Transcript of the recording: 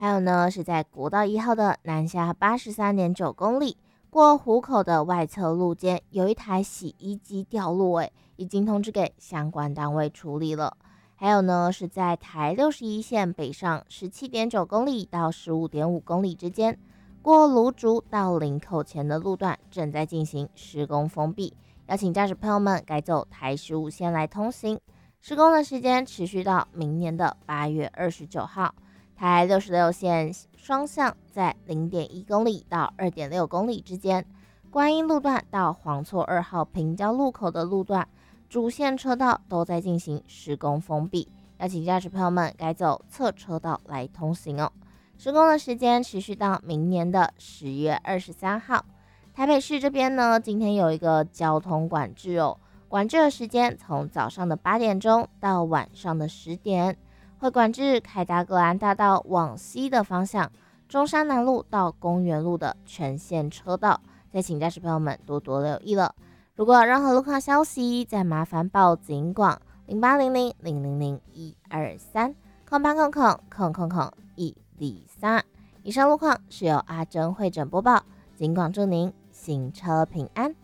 还有呢，是在国道1号的南下83.9公里，过湖口的外侧路肩有一台洗衣机掉落，已经通知给相关单位处理了。还有呢，是在台61线北上17.9公里到15.5公里之间，过芦竹到林口前的路段正在进行施工封闭，邀请驾驶朋友们改走台15线来通行。施工的时间持续到明年的8月29号。台66线双向在0.1公里到2.6公里之间，观音路段到黄厝2号平交路口的路段，主线车道都在进行施工封闭，邀请驾驶朋友们改走侧车道来通行哦。施工的时间持续到明年的10月23号。台北市这边呢，今天有一个交通管制哦，管制的时间从早上的8点钟到晚上的10点。会管制凯达格兰大道往西的方向，中山南路到公园路的全线车道，再请驾驶朋友们多多留意了。如果有任何路况消息，再麻烦报警广08000001230800000123。以上路况是由阿珍会诊播报，警广祝您行车平安。